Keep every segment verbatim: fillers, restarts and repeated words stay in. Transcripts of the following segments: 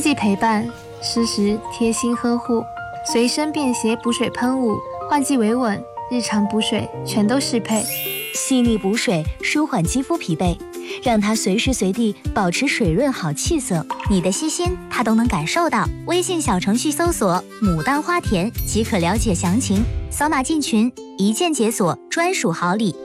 季陪伴，适时贴心呵护，随身便携补水喷雾，换季维稳，日常补水全都适配。 细腻补水，舒缓肌肤疲惫，让它随时随地保持水润好气色。你的细心，它都能感受到。微信小程序搜索“牡丹花田”即可了解详情，扫码进群，一键解锁专属好礼。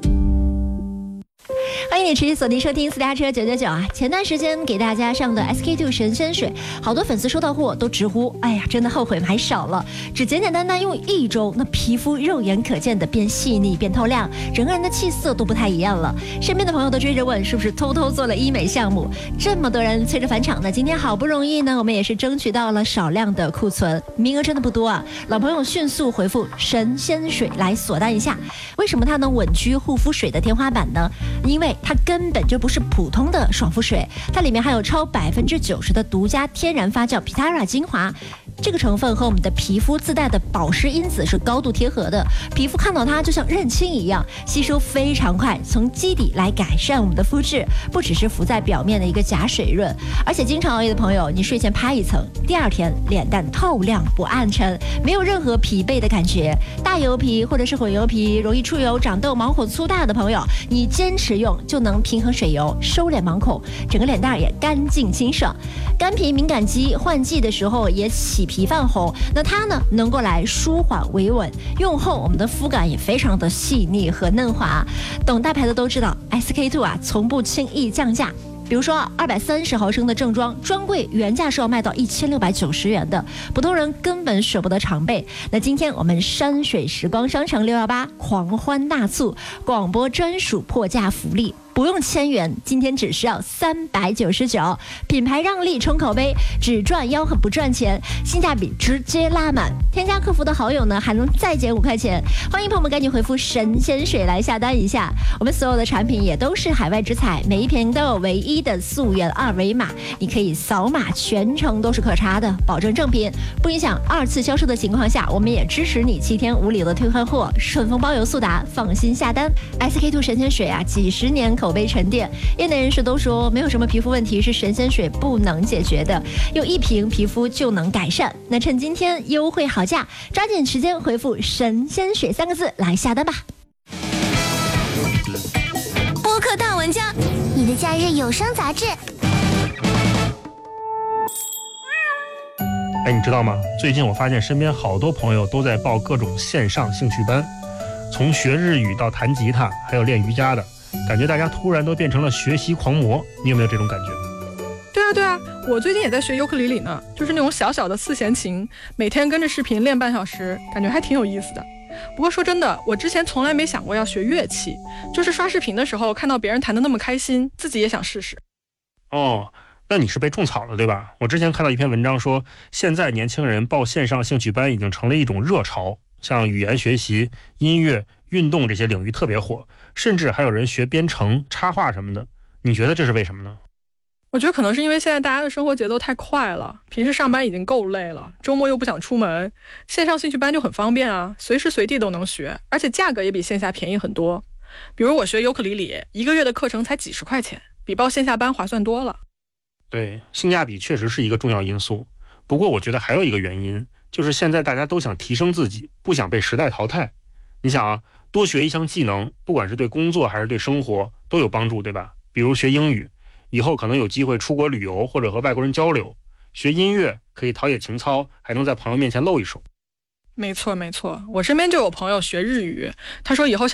欢迎你持续锁定收听私家车九九九啊！前段时间给大家上的 S K two 神仙水，好多粉丝收到货都直呼：哎呀，真的后悔买少了。只简简单单用一周，那皮肤肉眼可见的变细腻、变透亮，整个人的气色都不太一样了。身边的朋友都追着问，是不是偷偷做了医美项目？这么多人催着返场呢，今天好不容易呢，我们也是争取到了少量的库存，名额真的不多啊！老朋友迅速回复神仙水来锁单一下。为什么它能稳居护肤水的天花板呢？因为它根本就不是普通的爽肤水，它里面还有超百分之九十的独家天然发酵 Pitara 精华。这个成分和我们的皮肤自带的保湿因子是高度贴合的，皮肤看到它就像认亲一样，吸收非常快，从基底来改善我们的肤质，不只是浮在表面的一个假水润，而且经常熬夜的朋友，你睡前拍一层，第二天脸蛋透亮不暗沉，没有任何疲惫的感觉。大油皮或者是混油皮，容易出油、长痘、毛孔粗大的朋友，你坚持用就能平衡水油，收敛毛孔，整个脸蛋也干净清爽。干皮敏感肌换季的时候也起皮泛红，那它呢能够来舒缓维稳，用后我们的肤感也非常的细腻和嫩滑。懂大牌的都知道 S K two 啊从不轻易降价。比如说二百三十毫升的正装专柜原价是要卖到一千六百九十元的，普通人根本舍不得常备。那今天我们山水时光商城六一八狂欢大促，广播专属破价福利，不用千元，今天只需要三百九十九，品牌让利冲口碑，只赚吆喝不赚钱，性价比直接拉满。添加客服的好友呢，还能再减五块钱。欢迎朋友们赶紧回复神仙水来下单一下。我们所有的产品也都是海外直采，每一瓶都有唯一的溯源二维码，你可以扫码，全程都是可查的，保证正品，不影响二次销售的情况下，我们也支持你七天无理由的退换货，顺丰包邮速达，放心下单。S K two 神仙水啊，几十年口碑沉淀，业内人士都说没有什么皮肤问题是神仙水不能解决的，用一瓶皮肤就能改善。那趁今天优惠好价，抓紧时间回复神仙水三个字来下单吧。 播客大文家，你的假日有声杂志。 哎，你知道吗？最近我发现身边好多朋友都在报各种线上兴趣班，从学日语到弹吉他，还有练瑜伽的，感觉大家突然都变成了学习狂魔。你有没有这种感觉？ 对啊对啊，我最近也在学尤克里里呢，就是那种小小的四弦琴，每天跟着视频练半小时，感觉还挺有意思的。不过说真的，我之前从来没想过要学乐器，就是刷视频的时候看到别人弹得那么开心，自己也想试试。 哦，那你是被种草了对吧？我之前看到一篇文章说，现在年轻人报线上兴趣班已经成了一种热潮，像语言学习、音乐、运动这些领域特别火，甚至还有人学编程、插画什么的。你觉得这是为什么呢？ 我觉得可能是因为现在大家的生活节奏太快了，平时上班已经够累了，周末又不想出门，线上兴趣班就很方便啊，随时随地都能学，而且价格也比线下便宜很多。比如我学尤克里里，一个月的课程才几十块钱，比报线下班划算多了。 对，性价比确实是一个重要因素。不过我觉得还有一个原因，就是现在大家都想提升自己，不想被时代淘汰。你想啊，多学一项技能，不管是对工作还是对生活都有帮助，对吧？比如学英语，以后可能有机会出国旅游或者和外国人交流；学音乐可以陶冶情操，还能在朋友面前露一手。 没错没错，我身边就有朋友学日语，他说以后想